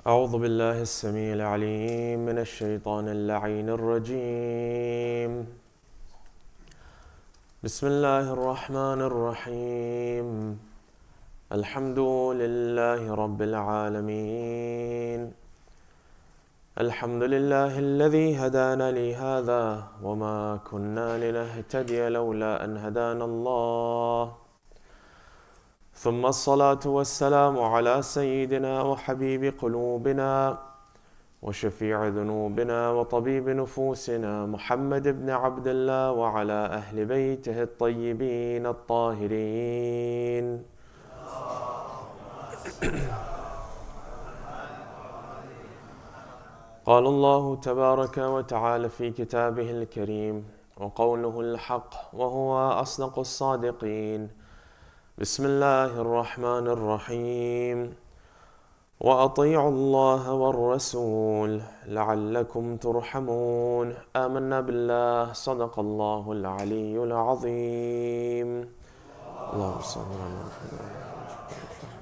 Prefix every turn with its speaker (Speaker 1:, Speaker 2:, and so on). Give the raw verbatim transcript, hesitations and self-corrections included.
Speaker 1: أعوذ بالله السميع العليم من الشيطان اللعين الرجيم. بسم الله الرحمن الرحيم. الحمد لله رب العالمين. الحمد لله الذي هدانا لهذا وما كنا لنهتدي لولا أن هدانا الله، ثم الصلاة والسلام على سيدنا وحبيب قلوبنا وشفيع ذنوبنا وطبيب نفوسنا محمد بن عبد الله وعلى أهل بيته الطيبين الطاهرين. قال الله تبارك وتعالى في كتابه الكريم وقوله الحق وهو أصدق الصادقين. بسم الله الرحمن الرحيم. وأطيعوا الله والرسول لعلكم ترحمون. آمنا بالله. صدق الله العلي العظيم. اللهم صل على محمد.